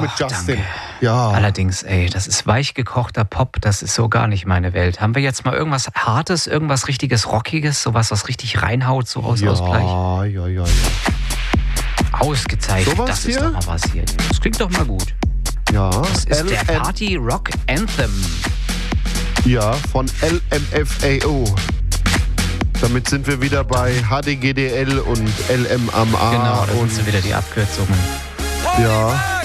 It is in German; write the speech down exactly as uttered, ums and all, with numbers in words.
mit Justin. Danke. Ja. Allerdings, ey, das ist weichgekochter Pop, das ist so gar nicht meine Welt. Haben wir jetzt mal irgendwas Hartes, irgendwas richtiges Rockiges, sowas, was richtig reinhaut, so aus ja, Ausgleich? Ja, ja, ja. Ausgezeichnet, So was das ist hier? doch mal was hier. Das klingt doch mal gut. Ja. Das ist L der M Party Rock Anthem. Ja, von L M F A O. Damit sind wir wieder bei H D G D L und L M M A. Genau, da und sind wieder die Abkürzungen. ja.